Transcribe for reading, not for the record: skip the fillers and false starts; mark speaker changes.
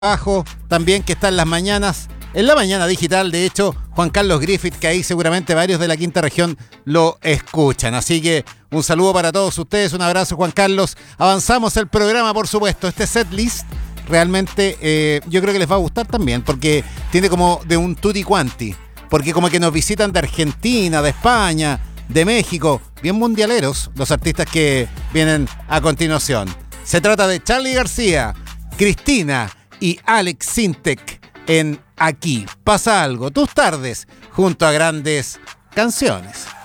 Speaker 1: trabajo también que está en las mañanas, en la mañana digital, de hecho, Juan Carlos Griffith, que ahí seguramente varios de la quinta región lo escuchan. Así que un saludo para todos ustedes, un abrazo, Juan Carlos. Avanzamos el programa, por supuesto. Este setlist realmente yo creo que les va a gustar también, porque tiene como de un tutti quanti, porque como que nos visitan de Argentina, de España, de México, bien mundialeros los artistas que vienen a continuación. Se trata de Charly García, Cristina y Alex Sintek en Aquí Pasa Algo, tus tardes junto a grandes canciones.